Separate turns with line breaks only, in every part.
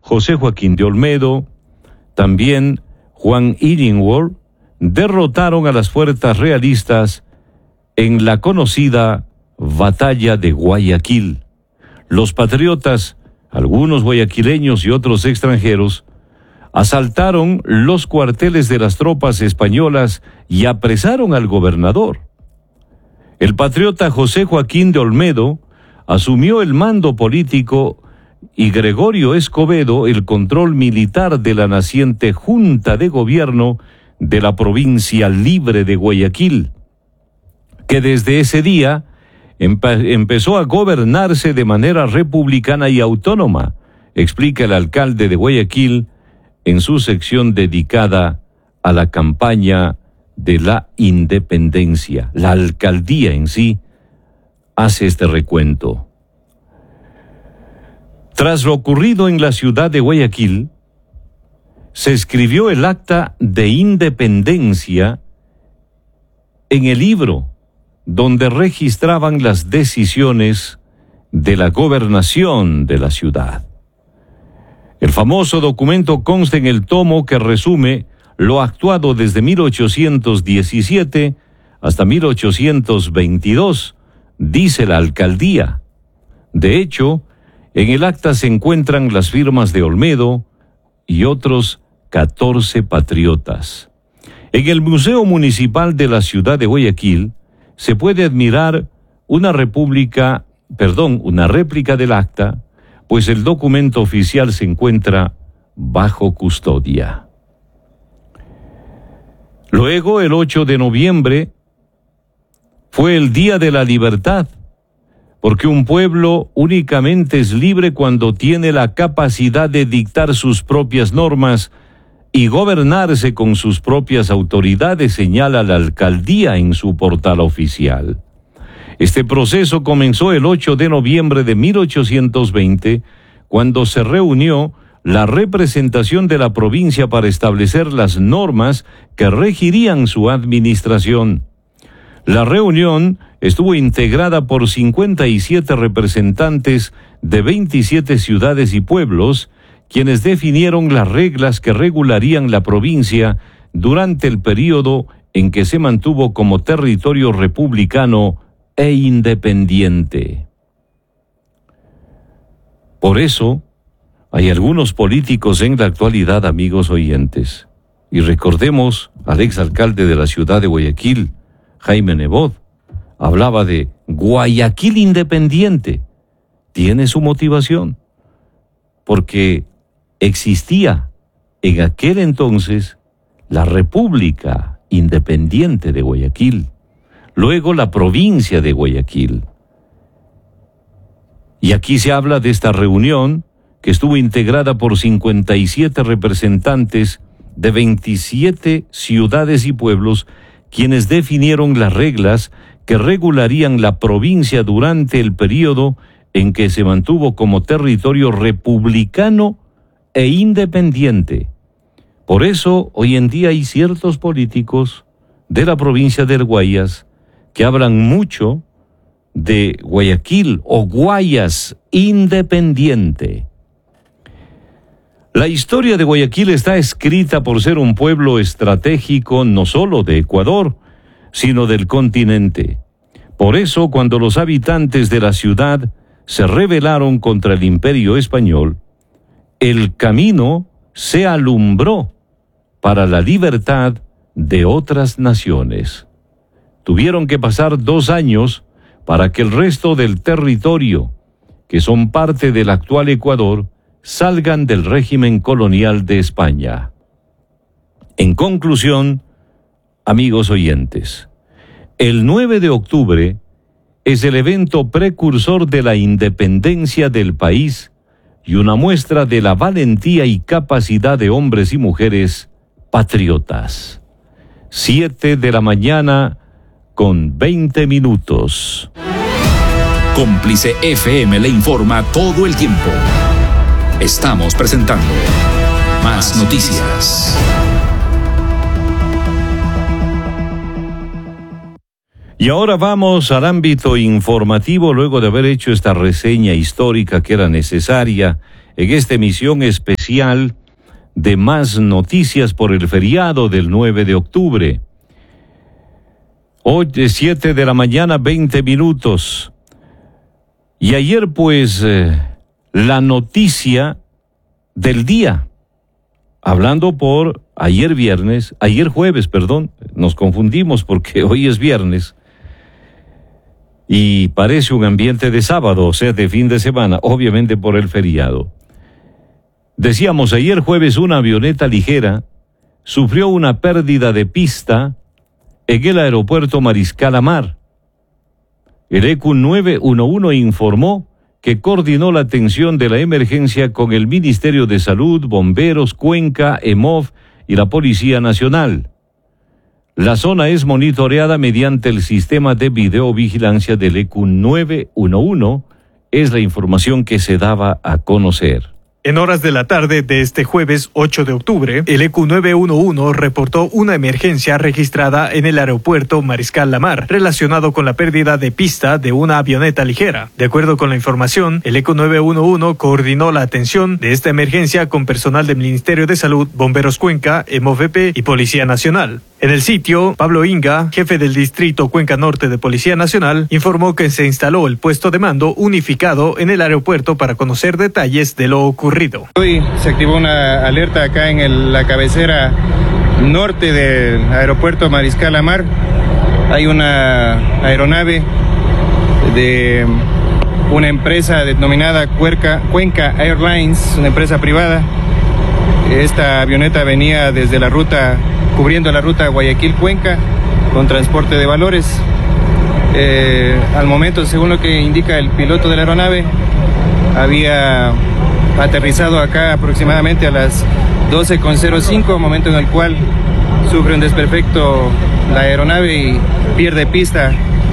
José Joaquín de Olmedo, también Juan Illingworth, derrotaron a las fuerzas realistas en la conocida Batalla de Guayaquil. Los patriotas, algunos guayaquileños y otros extranjeros, asaltaron los cuarteles de las tropas españolas y apresaron al gobernador. El patriota José Joaquín de Olmedo asumió el mando político y Gregorio Escobedo el control militar de la naciente Junta de Gobierno de la provincia libre de Guayaquil, que desde ese día empezó a gobernarse de manera republicana y autónoma, explica el alcalde de Guayaquil en su sección dedicada a la campaña de la independencia. La alcaldía en sí hace este recuento. Tras lo ocurrido en la ciudad de Guayaquil, se escribió el acta de independencia en el libro donde registraban las decisiones de la gobernación de la ciudad. El famoso documento consta en el tomo que resume lo actuado desde 1817 hasta 1822, dice la alcaldía. De hecho, en el acta se encuentran las firmas de Olmedo y otros 14 patriotas. En el Museo Municipal de la ciudad de Guayaquil se puede admirar una réplica del acta, pues el documento oficial se encuentra bajo custodia. Luego, el 8 de noviembre, fue el Día de la Libertad, porque un pueblo únicamente es libre cuando tiene la capacidad de dictar sus propias normas y gobernarse con sus propias autoridades, señala la alcaldía en su portal oficial. Este proceso comenzó el 8 de noviembre de 1820, cuando se reunió la representación de la provincia para establecer las normas que regirían su administración. La reunión estuvo integrada por 57 representantes de 27 ciudades y pueblos, quienes definieron las reglas que regularían la provincia durante el período en que se mantuvo como territorio republicano e independiente. Por eso, hay algunos políticos en la actualidad, amigos oyentes, y recordemos al exalcalde de la ciudad de Guayaquil, Jaime Nebot, hablaba de Guayaquil independiente. Tiene su motivación, porque existía en aquel entonces la República Independiente de Guayaquil, luego la provincia de Guayaquil. Y aquí se habla de esta reunión que estuvo integrada por 57 representantes de 27 ciudades y pueblos, quienes definieron las reglas que regularían la provincia durante el periodo en que se mantuvo como territorio republicano e independiente. Por eso, hoy en día hay ciertos políticos de la provincia del Guayas que hablan mucho de Guayaquil o Guayas independiente. La historia de Guayaquil está escrita por ser un pueblo estratégico no solo de Ecuador, sino del continente. Por eso, cuando los habitantes de la ciudad se rebelaron contra el Imperio Español, el camino se alumbró para la libertad de otras naciones. Tuvieron que pasar 2 años para que el resto del territorio, que son parte del actual Ecuador, salgan del régimen colonial de España. En conclusión, amigos oyentes, el 9 de octubre es el evento precursor de la independencia del país y una muestra de la valentía y capacidad de hombres y mujeres patriotas. 7 de la mañana con 20 minutos.
Cómplice FM le informa todo el tiempo. Estamos presentando Más Noticias.
Y ahora vamos al ámbito informativo luego de haber hecho esta reseña histórica que era necesaria en esta emisión especial de Más Noticias por el feriado del 9 de octubre. Hoy es 7 de la mañana, 20 minutos. Y ayer pues la noticia del día, hablando por ayer jueves, nos confundimos porque hoy es viernes y parece un ambiente de sábado, o sea, de fin de semana, obviamente por el feriado. Decíamos, ayer jueves una avioneta ligera sufrió una pérdida de pista en el aeropuerto Mariscal Amar. El ECU 911 informó que coordinó la atención de la emergencia con el Ministerio de Salud, Bomberos, Cuenca, EMOV y la Policía Nacional. La zona es monitoreada mediante el sistema de videovigilancia del ECU 911, es la información que se daba a conocer.
En horas de la tarde de este jueves 8 de octubre, el ECU 911 reportó una emergencia registrada en el aeropuerto Mariscal Lamar, relacionado con la pérdida de pista de una avioneta ligera. De acuerdo con la información, el ECU 911 coordinó la atención de esta emergencia con personal del Ministerio de Salud, Bomberos Cuenca, EMOVP y Policía Nacional. En el sitio, Pablo Inga, jefe del Distrito Cuenca Norte de Policía Nacional, informó que se instaló el puesto de mando unificado en el aeropuerto para conocer detalles de lo ocurrido.
Hoy se activó una alerta acá en la cabecera norte del aeropuerto Mariscal Lamar. Hay una aeronave de una empresa denominada Cuenca Airlines, una empresa privada. Esta avioneta venía desde cubriendo la ruta Guayaquil-Cuenca con transporte de valores. Al momento, según lo que indica el piloto de la aeronave, había aterrizado acá aproximadamente a las 12:05, momento en el cual sufre un desperfecto la aeronave y pierde pista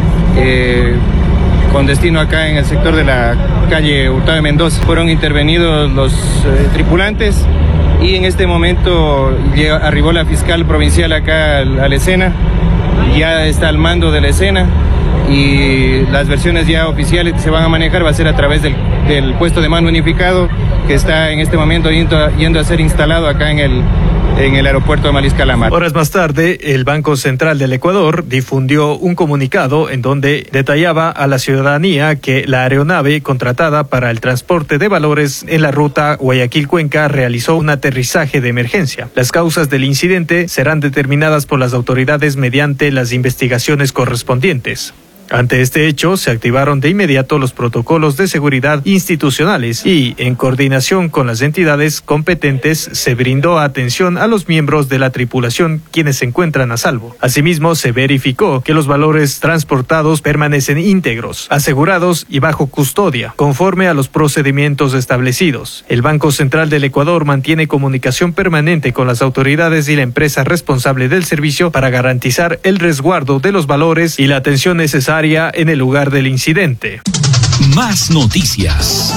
con destino acá en el sector de la calle Hurtado de Mendoza. Fueron intervenidos los tripulantes y en este momento arribó la fiscal provincial acá a la escena, ya está al mando de la escena y las versiones ya oficiales que se van a manejar va a ser a través del puesto de mando unificado que está en este momento yendo a ser instalado acá en el aeropuerto de Mariscal Lamar.
Horas más tarde, el Banco Central del Ecuador difundió un comunicado en donde detallaba a la ciudadanía que la aeronave contratada para el transporte de valores en la ruta Guayaquil-Cuenca realizó un aterrizaje de emergencia. Las causas del incidente serán determinadas por las autoridades mediante las investigaciones correspondientes. Ante este hecho, se activaron de inmediato los protocolos de seguridad institucionales y, en coordinación con las entidades competentes, se brindó atención a los miembros de la tripulación quienes se encuentran a salvo. Asimismo, se verificó que los valores transportados permanecen íntegros, asegurados y bajo custodia, conforme a los procedimientos establecidos. El Banco Central del Ecuador mantiene comunicación permanente con las autoridades y la empresa responsable del servicio para garantizar el resguardo de los valores y la atención necesaria en el lugar del incidente.
Más noticias.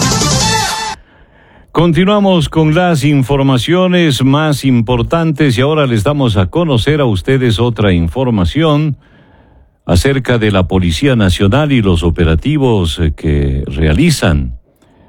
Continuamos con las informaciones más importantes y ahora les damos a conocer a ustedes otra información acerca de la Policía Nacional y los operativos que realizan.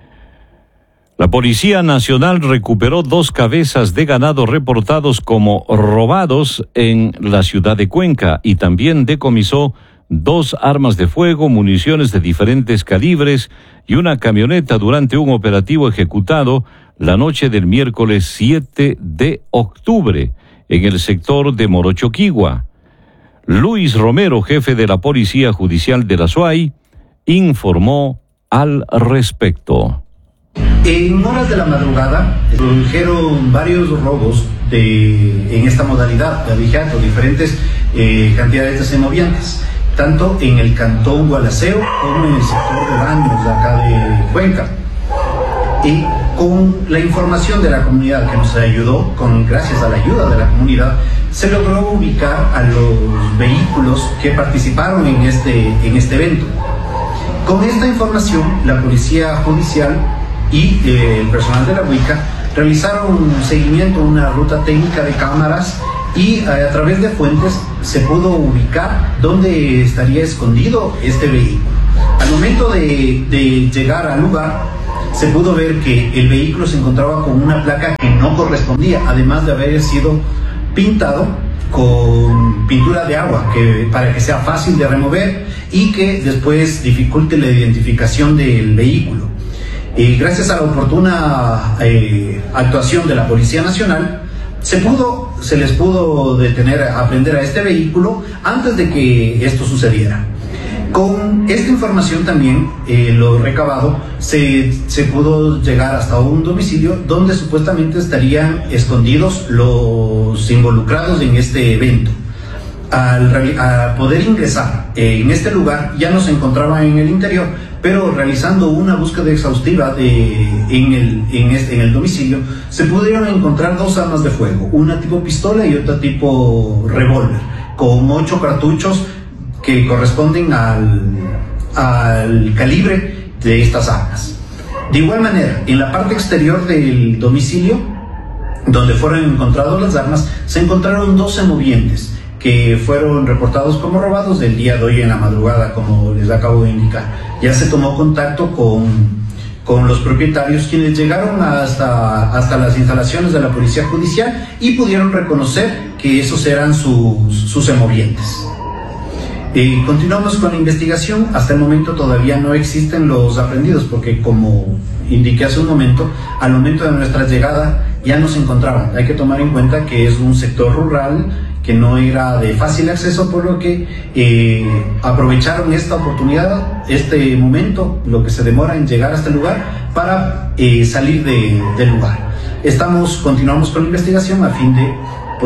La Policía Nacional recuperó 2 cabezas de ganado reportados como robados en la ciudad de Cuenca y también decomisó 2 armas de fuego, municiones de diferentes calibres y una camioneta durante un operativo ejecutado la noche del miércoles 7 de octubre en el sector de Morochoquigua. Luis Romero, jefe de la Policía Judicial de la SUAY, informó al respecto.
En horas de la madrugada se produjeron varios robos en esta modalidad de abigeato, diferentes cantidades de semoviantes, tanto en el cantón Gualaceo como en el sector de Baños de acá de Cuenca. Y con la información de la comunidad que nos ayudó, gracias a la ayuda de la comunidad, se logró ubicar a los vehículos que participaron en este evento. Con esta información, la Policía Judicial y el personal de la UICA realizaron un seguimiento, una ruta técnica de cámaras y a través de fuentes se pudo ubicar dónde estaría escondido este vehículo. Al momento de llegar al lugar, se pudo ver que el vehículo se encontraba con una placa que no correspondía, además de haber sido pintado con pintura de agua para que sea fácil de remover y que después dificulte la identificación del vehículo. Gracias a la oportuna actuación de la Policía Nacional, se les pudo detener, aprender a este vehículo antes de que esto sucediera. Con esta información también, lo recabado, se pudo llegar hasta un domicilio donde supuestamente estarían escondidos los involucrados en este evento. Al poder ingresar en este lugar, ya no se encontraba en el interior, pero realizando una búsqueda exhaustiva en el domicilio, se pudieron encontrar 2 armas de fuego, una tipo pistola y otra tipo revólver, con 8 cartuchos que corresponden al calibre de estas armas. De igual manera, en la parte exterior del domicilio, donde fueron encontradas las armas, se encontraron 12 movientes que fueron reportados como robados del día de hoy en la madrugada, como les acabo de indicar. Ya se tomó contacto con los propietarios, quienes llegaron hasta las instalaciones de la Policía Judicial y pudieron reconocer que esos eran sus semovientes. Continuamos con la investigación. Hasta el momento todavía no existen los aprehendidos porque, como indiqué hace un momento, al momento de nuestra llegada ya no se encontraban. Hay que tomar en cuenta que es un sector rural que no era de fácil acceso, por lo que aprovecharon esta oportunidad, este momento, lo que se demora en llegar a este lugar, para salir del lugar. Continuamos con la investigación a fin de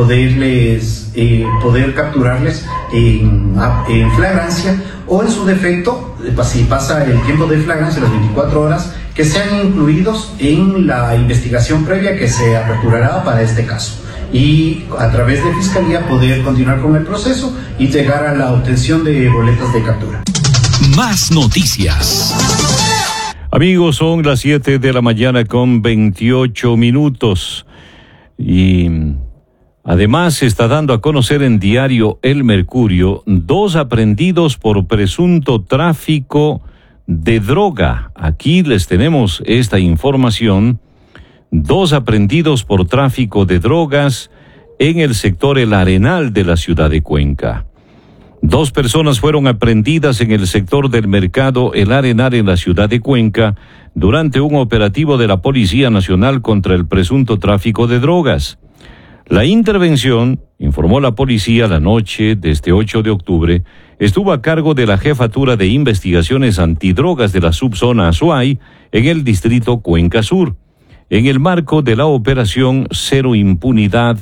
poder capturarles en flagrancia, o en su defecto, si pasa el tiempo de flagrancia, las 24 horas, que sean incluidos en la investigación previa que se aperturará para este caso, y a través de Fiscalía poder continuar con el proceso y llegar a la obtención de boletas de captura.
Más noticias.
Amigos, son las 7 de la mañana con 28 minutos. Y además se está dando a conocer en diario El Mercurio 2 aprehendidos por presunto tráfico de droga. Aquí les tenemos esta información. 2 aprehendidos por tráfico de drogas en el sector El Arenal de la ciudad de Cuenca. 2 personas fueron aprehendidas en el sector del mercado El Arenal en la ciudad de Cuenca durante un operativo de la Policía Nacional contra el presunto tráfico de drogas. La intervención, informó la policía la noche de este 8 de octubre, estuvo a cargo de la Jefatura de Investigaciones Antidrogas de la subzona Azuay en el distrito Cuenca Sur, en el marco de la operación Cero Impunidad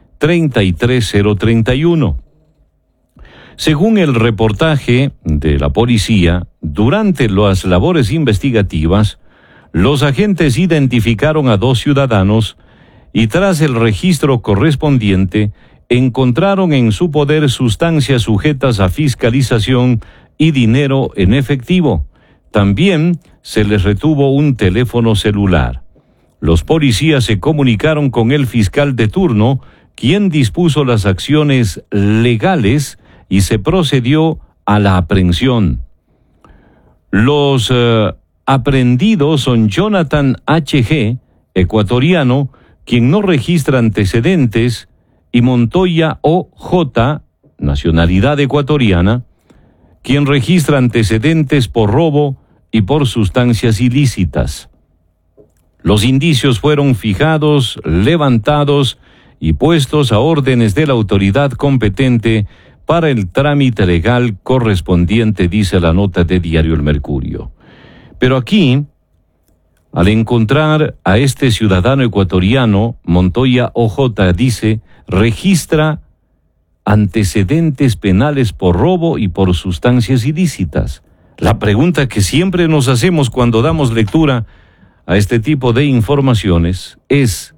33031. Según el reportaje de la policía, durante las labores investigativas, los agentes identificaron a 2 ciudadanos y tras el registro correspondiente, encontraron en su poder sustancias sujetas a fiscalización y dinero en efectivo. También se les retuvo un teléfono celular. Los policías se comunicaron con el fiscal de turno, quien dispuso las acciones legales y se procedió a la aprehensión. Los aprehendidos son Jonathan H.G., ecuatoriano, quien no registra antecedentes, y Montoya O.J., nacionalidad ecuatoriana, quien registra antecedentes por robo y por sustancias ilícitas. Los indicios fueron fijados, levantados y puestos a órdenes de la autoridad competente para el trámite legal correspondiente, dice la nota de diario El Mercurio. Pero aquí, al encontrar a este ciudadano ecuatoriano, Montoya O.J. dice, registra antecedentes penales por robo y por sustancias ilícitas. La pregunta que siempre nos hacemos cuando damos lectura a este tipo de informaciones es,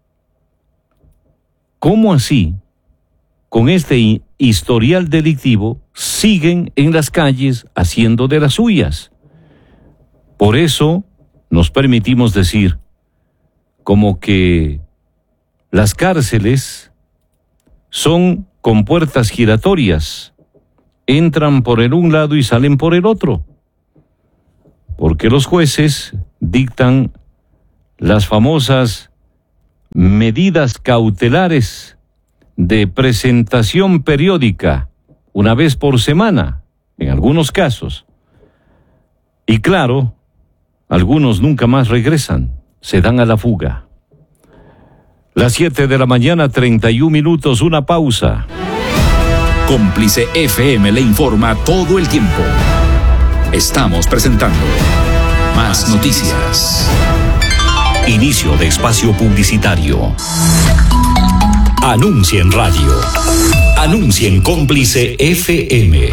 ¿cómo así, con este historial delictivo, siguen en las calles haciendo de las suyas? Por eso nos permitimos decir, como que las cárceles son con puertas giratorias, entran por el un lado y salen por el otro, porque los jueces dictan las famosas medidas cautelares de presentación periódica, una vez por semana, en algunos casos. Y claro, algunos nunca más regresan, se dan a la fuga. Las 7 de la mañana, 31 minutos, una pausa.
Cómplice FM le informa todo el tiempo. Estamos presentando Más Noticias. Inicio de espacio publicitario. Anuncia en radio. Anuncia en Cómplice FM.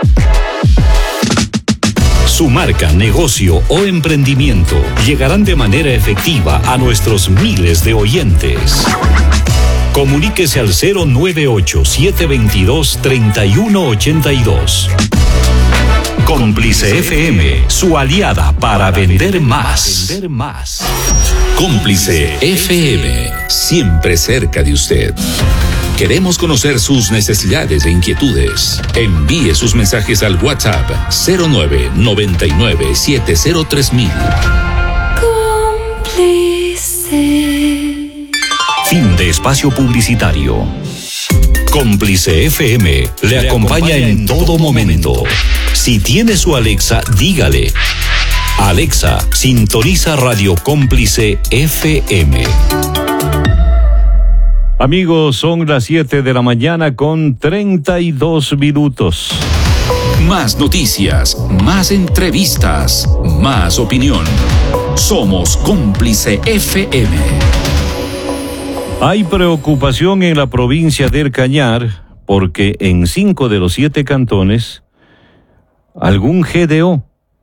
Su marca, negocio o emprendimiento llegarán de manera efectiva a nuestros miles de oyentes. Comuníquese al 098-722-3182. Cómplice FM, su aliada para vender más. Cómplice FM, siempre cerca de usted. Queremos conocer sus necesidades e inquietudes. Envíe sus mensajes al WhatsApp 0999703000.
Cómplice.
Fin de espacio publicitario. Cómplice FM le acompaña en todo momento. Si tiene su Alexa, dígale: Alexa, sintoniza Radio Cómplice FM.
Amigos, son las 7 de la mañana con 32 minutos.
Más noticias, más entrevistas, más opinión. Somos Cómplice FM.
Hay preocupación en la provincia del Cañar porque en 5 de los 7 cantones algún GDO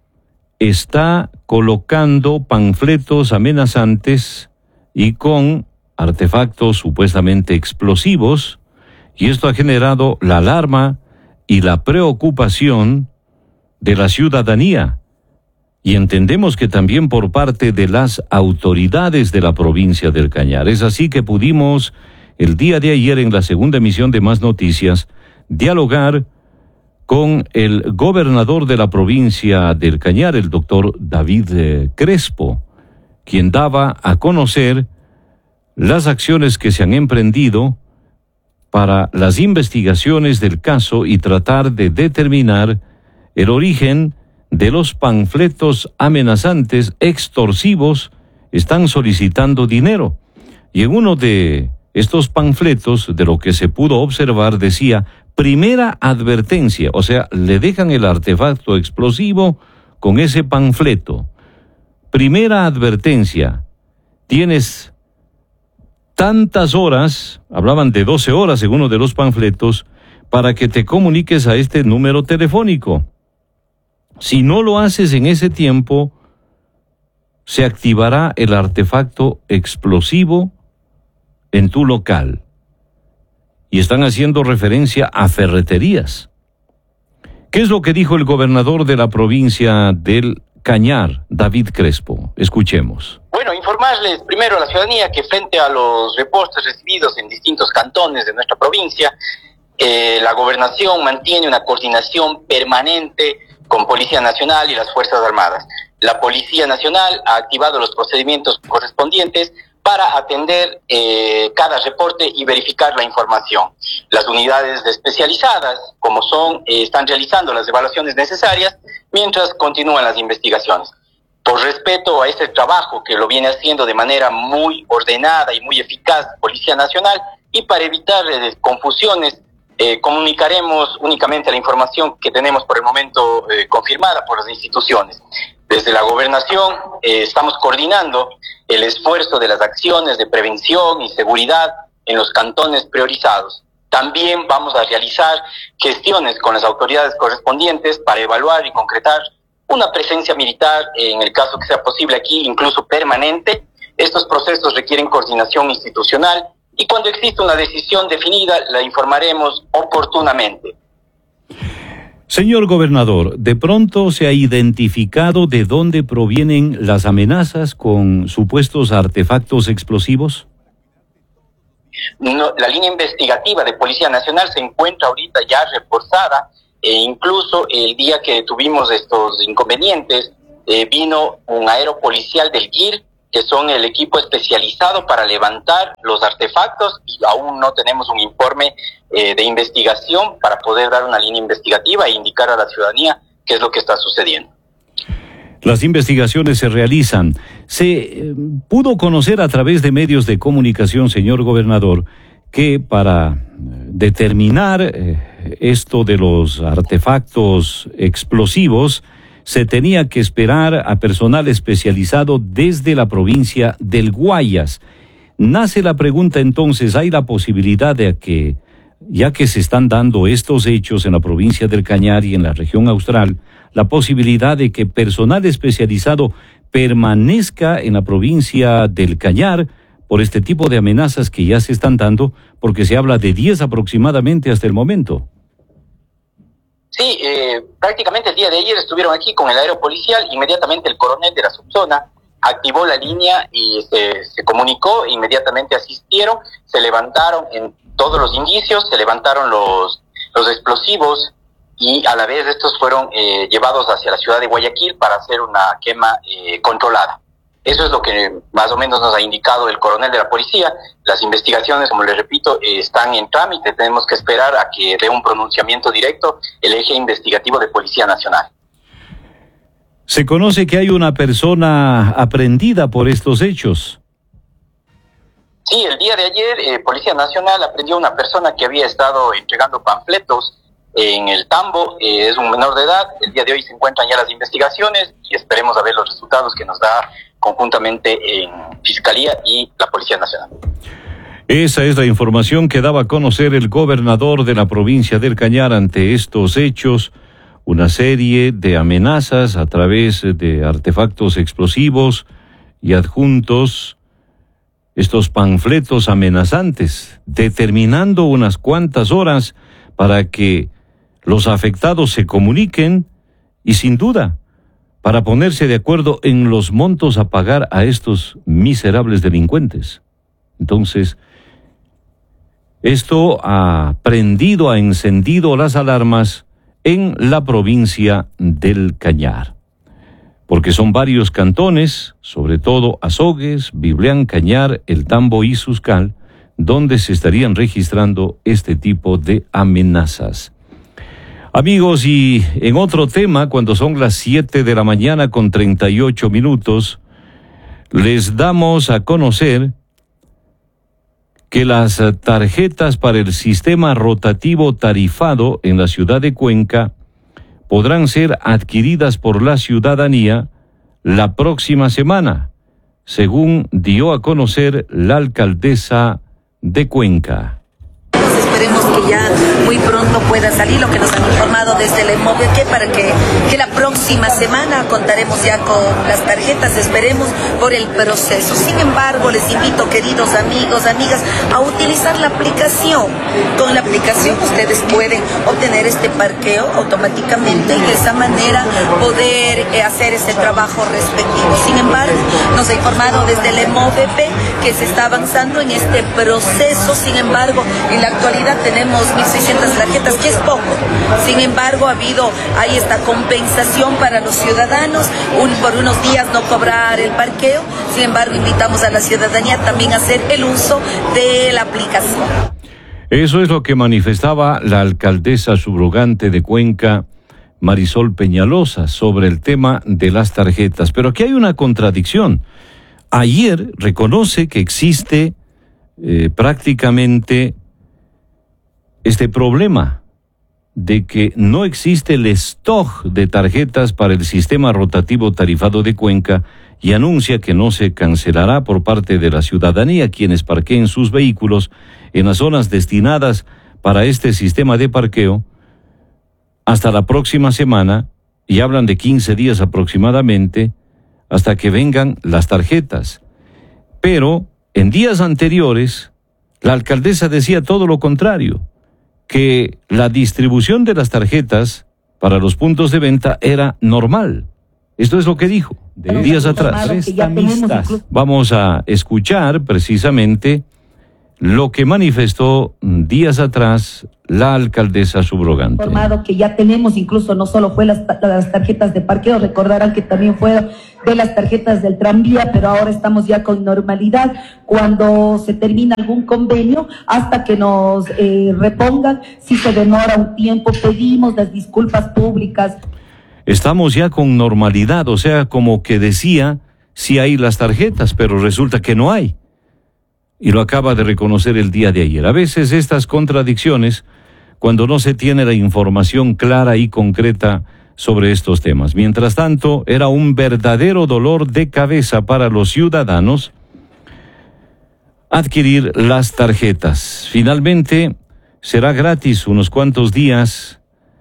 está colocando panfletos amenazantes y con artefactos supuestamente explosivos, y esto ha generado la alarma y la preocupación de la ciudadanía, y entendemos que también por parte de las autoridades de la provincia del Cañar. Es así que pudimos el día de ayer, en la segunda emisión de Más Noticias, dialogar con el gobernador de la provincia del Cañar, el doctor David Crespo, quien daba a conocer las acciones que se han emprendido para las investigaciones del caso y tratar de determinar el origen de los panfletos amenazantes, extorsivos. Están solicitando dinero. Y en uno de estos panfletos, de lo que se pudo observar, decía: primera advertencia, o sea, le dejan el artefacto explosivo con ese panfleto. Primera advertencia, tienes tantas horas, hablaban de 12 horas en uno de los panfletos, para que te comuniques a este número telefónico. Si no lo haces en ese tiempo, se activará el artefacto explosivo en tu local. Y están haciendo referencia a ferreterías. ¿Qué es lo que dijo el gobernador de la provincia del Cañar, David Crespo? Escuchemos.
Bueno, informarles primero a la ciudadanía que frente a los reportes recibidos en distintos cantones de nuestra provincia, la gobernación mantiene una coordinación permanente con Policía Nacional y las Fuerzas Armadas. La Policía Nacional ha activado los procedimientos correspondientes para atender cada reporte y verificar la información. Las unidades especializadas, como son, están realizando las evaluaciones necesarias mientras continúan las investigaciones. Por respeto a este trabajo que lo viene haciendo de manera muy ordenada y muy eficaz Policía Nacional, y para evitar confusiones, comunicaremos únicamente la información que tenemos por el momento confirmada por las instituciones. Desde la gobernación estamos coordinando el esfuerzo de las acciones de prevención y seguridad en los cantones priorizados. También vamos a realizar gestiones con las autoridades correspondientes para evaluar y concretar una presencia militar, en el caso que sea posible aquí, incluso permanente. Estos procesos requieren coordinación institucional y cuando exista una decisión definida la informaremos oportunamente.
Señor gobernador, ¿de pronto se ha identificado de dónde provienen las amenazas con supuestos artefactos explosivos?
No, la línea investigativa de Policía Nacional se encuentra ahorita ya reforzada, e incluso el día que tuvimos estos inconvenientes, vino un aeropolicial del GIR, que son el equipo especializado para levantar los artefactos, y aún no tenemos un informe de investigación para poder dar una línea investigativa e indicar a la ciudadanía qué es lo que está sucediendo.
Las investigaciones se realizan. Se pudo conocer a través de medios de comunicación, señor gobernador, que para determinar esto de los artefactos explosivos, se tenía que esperar a personal especializado desde la provincia del Guayas. Nace la pregunta entonces, ¿hay la posibilidad de que, ya que se están dando estos hechos en la provincia del Cañar y en la región austral, la posibilidad de que personal especializado permanezca en la provincia del Cañar por este tipo de amenazas que ya se están dando, porque se habla de 10 aproximadamente hasta el momento?
Sí, prácticamente el día de ayer estuvieron aquí con el aeropolicial. Inmediatamente el coronel de la subzona activó la línea y se comunicó, inmediatamente asistieron, se levantaron en todos los indicios, se levantaron los explosivos, y a la vez estos fueron llevados hacia la ciudad de Guayaquil para hacer una quema controlada. Eso es lo que más o menos nos ha indicado el coronel de la policía. Las investigaciones, como les repito, están en trámite. Tenemos que esperar a que dé un pronunciamiento directo el eje investigativo de Policía Nacional.
Se conoce que hay una persona aprehendida por estos hechos.
Sí, el día de ayer Policía Nacional aprendió a una persona que había estado entregando panfletos en el Tambo. Es un menor de edad. El día de hoy se encuentran ya las investigaciones y esperemos a ver los resultados que nos da conjuntamente en Fiscalía y la Policía Nacional.
Esa es la información que daba a conocer el gobernador de la provincia del Cañar ante estos hechos, una serie de amenazas a través de artefactos explosivos y adjuntos, estos panfletos amenazantes, determinando unas cuantas horas para que los afectados se comuniquen y, sin duda, para ponerse de acuerdo en los montos a pagar a estos miserables delincuentes. Entonces, esto ha encendido las alarmas en la provincia del Cañar, porque son varios cantones, sobre todo Azogues, Biblián, Cañar, El Tambo y Suscal, donde se estarían registrando este tipo de amenazas. Amigos, y en otro tema, cuando son las 7 de la mañana con 38 minutos, les damos a conocer que las tarjetas para el sistema rotativo tarifado en la ciudad de Cuenca podrán ser adquiridas por la ciudadanía la próxima semana, según dio a conocer la alcaldesa de Cuenca.
Esperemos que ya muy pronto pueda salir lo que nos han informado desde el EMOVE, que para que la próxima semana contaremos ya con las tarjetas, esperemos por el proceso. Sin embargo, les invito, queridos amigos, amigas, a utilizar la aplicación. Con la aplicación ustedes pueden obtener este parqueo automáticamente y de esa manera poder hacer este trabajo respectivo. Sin embargo, nos ha informado desde el EMOVE que se está avanzando en este proceso. Sin embargo, en la actualidad tenemos 1.600 tarjetas, que es poco. Sin embargo, hay esta compensación para los ciudadanos, por unos días no cobrar el parqueo. Sin embargo, invitamos a la ciudadanía también a hacer el uso de la aplicación.
Eso es lo que manifestaba la alcaldesa subrogante de Cuenca, Marisol Peñalosa, sobre el tema de las tarjetas. Pero aquí hay una contradicción. Ayer reconoce que existe prácticamente este problema de que no existe el stock de tarjetas para el sistema rotativo tarifado de Cuenca y anuncia que no se cancelará por parte de la ciudadanía quienes parqueen sus vehículos en las zonas destinadas para este sistema de parqueo hasta la próxima semana, y hablan de 15 días aproximadamente hasta que vengan las tarjetas. Pero en días anteriores la alcaldesa decía todo lo contrario, que la distribución de las tarjetas para los puntos de venta era normal. Esto es lo que dijo de días atrás. Vamos a escuchar precisamente lo que manifestó días atrás la alcaldesa subrogante.
Informado que ya tenemos, incluso no solo fue las tarjetas de parqueo, recordarán que también fue de las tarjetas del tranvía, pero ahora estamos ya con normalidad. Cuando se termina algún convenio, hasta que nos repongan, si se demora un tiempo, pedimos las disculpas públicas.
Estamos ya con normalidad, o sea, como que decía, sí hay las tarjetas, pero resulta que no hay. Y lo acaba de reconocer el día de ayer. A veces estas contradicciones, cuando no se tiene la información clara y concreta sobre estos temas. Mientras tanto, era un verdadero dolor de cabeza para los ciudadanos adquirir las tarjetas. Finalmente, será gratis unos cuantos días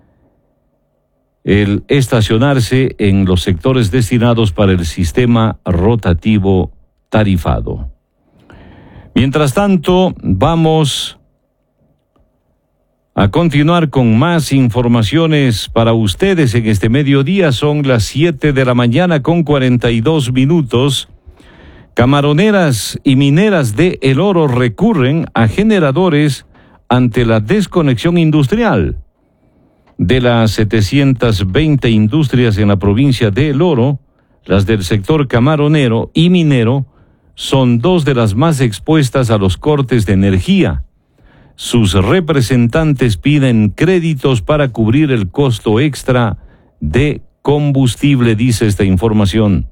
el estacionarse en los sectores destinados para el sistema rotativo tarifado. Mientras tanto, vamos a continuar con más informaciones para ustedes en este mediodía. Son las 7 de la mañana con 42 minutos. Camaroneras y mineras de El Oro recurren a generadores ante la desconexión industrial. De las 720 industrias en la provincia de El Oro, las del sector camaronero y minero son dos de las más expuestas a los cortes de energía. Sus representantes piden créditos para cubrir el costo extra de combustible, dice esta información.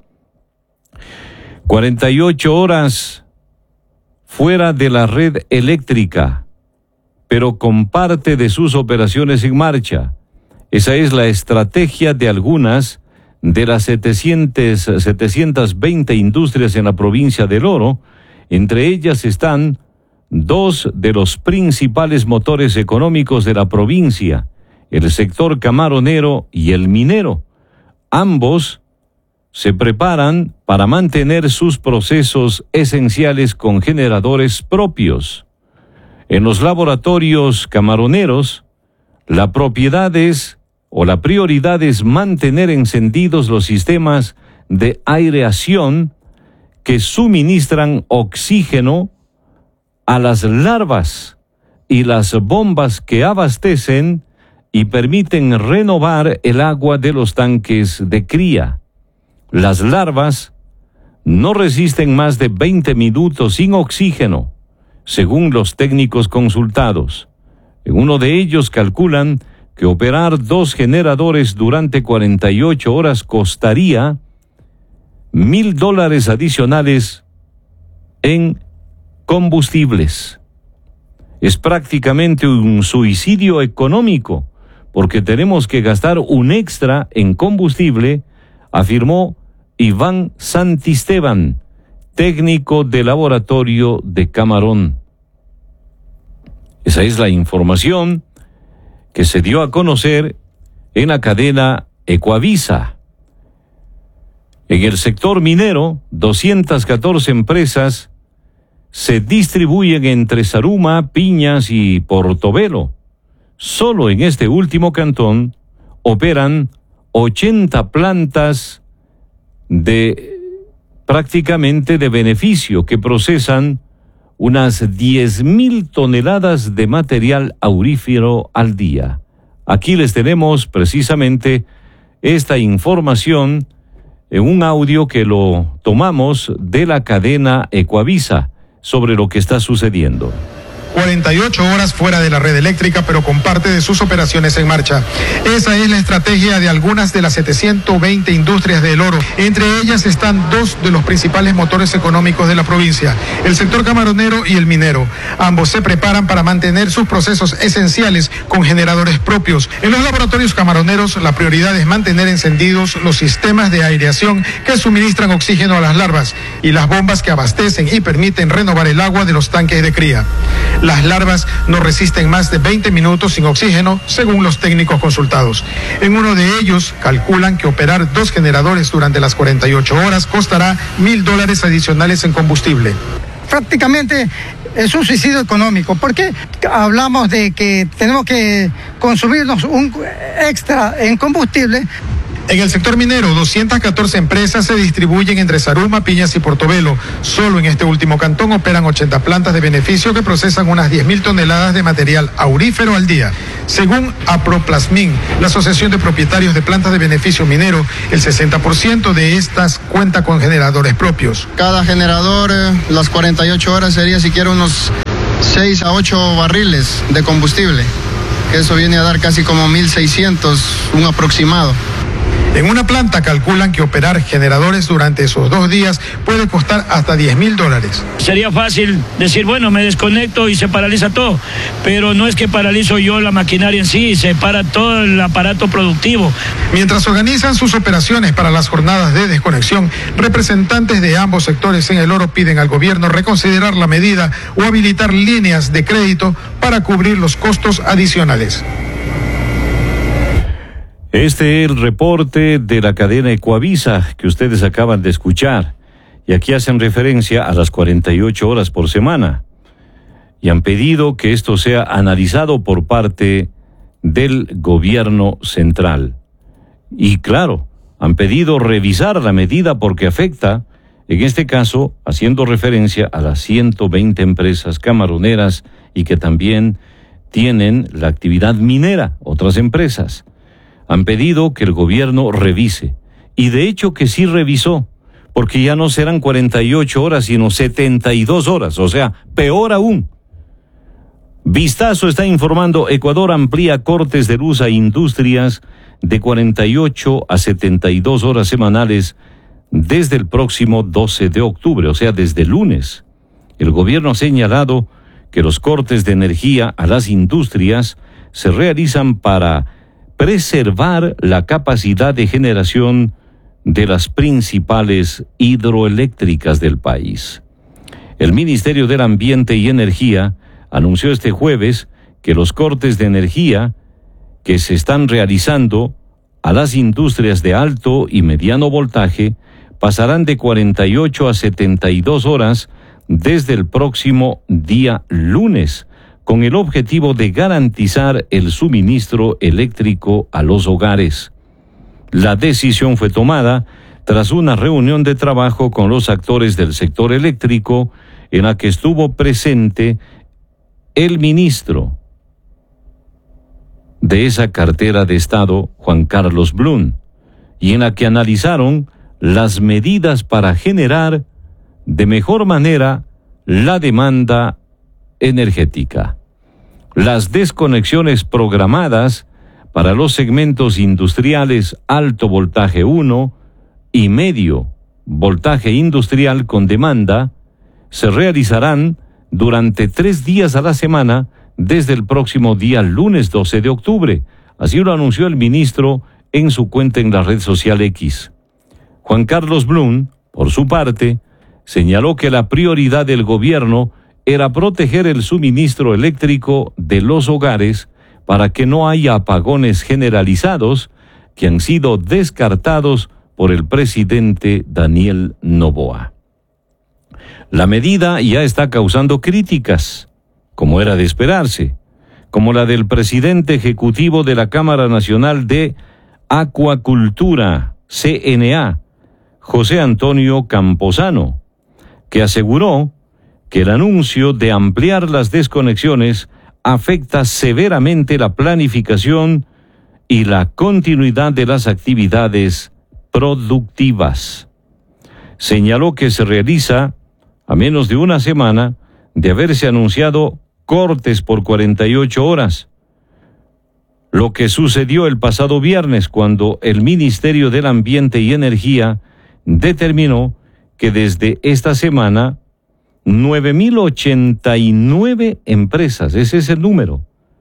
48 horas fuera de la red eléctrica, pero con parte de sus operaciones en marcha. Esa es la estrategia de algunas de las 720 industrias en la provincia del Oro. Entre ellas están dos de los principales motores económicos de la provincia, el sector camaronero y el minero. Ambos se preparan para mantener sus procesos esenciales con generadores propios. En los laboratorios camaroneros, la prioridad es mantener encendidos los sistemas de aireación que suministran oxígeno a las larvas y las bombas que abastecen y permiten renovar el agua de los tanques de cría. Las larvas no resisten más de 20 minutos sin oxígeno, según los técnicos consultados. En uno de ellos calculan que operar 2 generadores durante 48 horas costaría $1,000 adicionales en combustibles. Es prácticamente un suicidio económico, porque tenemos que gastar un extra en combustible, afirmó Iván Santisteban, técnico de laboratorio de Camarón. Esa es la información que se dio a conocer en la cadena Ecuavisa. En el sector minero, 214 empresas se distribuyen entre Zaruma, Piñas y Portobelo. Solo en este último cantón operan 80 plantas prácticamente de beneficio que procesan unas 10,000 toneladas de material aurífero al día. Aquí les tenemos precisamente esta información en un audio que lo tomamos de la cadena Ecuavisa sobre lo que está sucediendo.
48 horas fuera de la red eléctrica, pero con parte de sus operaciones en marcha. Esa es la estrategia de algunas de las 720 industrias de El Oro. Entre ellas están dos de los principales motores económicos de la provincia, el sector camaronero y el minero. Ambos se preparan para mantener sus procesos esenciales con generadores propios. En los laboratorios camaroneros, la prioridad es mantener encendidos los sistemas de aireación que suministran oxígeno a las larvas y las bombas que abastecen y permiten renovar el agua de los tanques de cría. Las larvas no resisten más de 20 minutos sin oxígeno, según los técnicos consultados. En uno de ellos, calculan que operar 2 generadores durante las 48 horas costará $1,000 adicionales en combustible.
Prácticamente es un suicidio económico, porque hablamos de que tenemos que consumirnos un extra en combustible.
En el sector minero, 214 empresas se distribuyen entre Zaruma, Piñas y Portobelo. Solo en este último cantón operan 80 plantas de beneficio que procesan unas 10.000 toneladas de material aurífero al día. Según Aproplasmin, la Asociación de Propietarios de Plantas de Beneficio Minero, el 60% de estas cuenta con generadores propios.
Cada generador, las 48 horas sería siquiera unos 6 a 8 barriles de combustible, que eso viene a dar casi como 1.600, un aproximado.
En una planta calculan que operar generadores durante esos 2 días puede costar hasta $10.000.
Sería fácil decir, bueno, me desconecto y se paraliza todo, pero no es que paralizo yo la maquinaria en sí, se para todo el aparato productivo.
Mientras organizan sus operaciones para las jornadas de desconexión, representantes de ambos sectores en el oro piden al gobierno reconsiderar la medida o habilitar líneas de crédito para cubrir los costos adicionales.
Este es el reporte de la cadena Ecuavisa que ustedes acaban de escuchar. Y aquí hacen referencia a las 48 horas por semana. Y han pedido que esto sea analizado por parte del gobierno central. Y claro, han pedido revisar la medida porque afecta, en este caso, haciendo referencia a las 120 empresas camaroneras y que también tienen la actividad minera, otras empresas. Han pedido que el gobierno revise, y de hecho que sí revisó, porque ya no serán 48 horas, sino 72 horas, o sea, peor aún. Vistazo está informando, Ecuador amplía cortes de luz a industrias de 48 a 72 horas semanales desde el próximo 12 de octubre, o sea, desde el lunes. El gobierno ha señalado que los cortes de energía a las industrias se realizan para preservar la capacidad de generación de las principales hidroeléctricas del país. El Ministerio del Ambiente y Energía anunció este jueves que los cortes de energía que se están realizando a las industrias de alto y mediano voltaje pasarán de 48 a 72 horas desde el próximo día lunes, con el objetivo de garantizar el suministro eléctrico a los hogares. La decisión fue tomada tras una reunión de trabajo con los actores del sector eléctrico en la que estuvo presente el ministro de esa cartera de Estado, Juan Carlos Blum, y en la que analizaron las medidas para generar de mejor manera la demanda energética. Las desconexiones programadas para los segmentos industriales alto voltaje 1 y medio voltaje industrial con demanda se realizarán durante 3 días a la semana desde el próximo día lunes 12 de octubre. Así lo anunció el ministro en su cuenta en la red social X. Juan Carlos Blum, por su parte, señaló que la prioridad del gobierno era proteger el suministro eléctrico de los hogares para que no haya apagones generalizados que han sido descartados por el presidente Daniel Noboa. La medida ya está causando críticas, como era de esperarse, como la del presidente ejecutivo de la Cámara Nacional de Acuacultura, CNA, José Antonio Camposano, que aseguró que el anuncio de ampliar las desconexiones afecta severamente la planificación y la continuidad de las actividades productivas. Señaló que se realiza a menos de una semana de haberse anunciado cortes por 48 horas, lo que sucedió el pasado viernes cuando el Ministerio del Ambiente y Energía determinó que desde esta semana 9.089 empresas, ese es el número,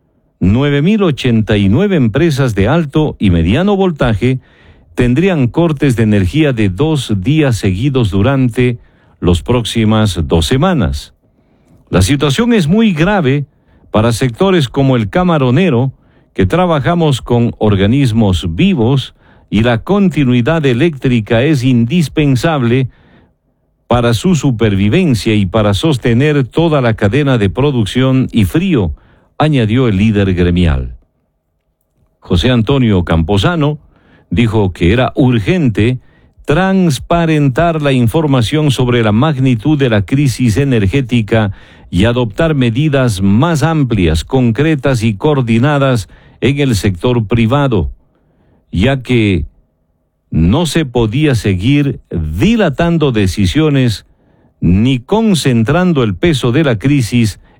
9.089 empresas de alto y mediano voltaje tendrían cortes de energía de 2 días seguidos durante las próximas 2 semanas. La situación es muy grave para sectores como el camaronero, que trabajamos con organismos vivos y la continuidad eléctrica es indispensable para su supervivencia y para sostener toda la cadena de producción y frío, añadió el líder gremial. José Antonio Camposano dijo que era urgente transparentar la información sobre la magnitud de la crisis energética y adoptar medidas más amplias, concretas y coordinadas en el sector privado, ya que no se podía seguir dilatando decisiones ni concentrando el peso de la crisis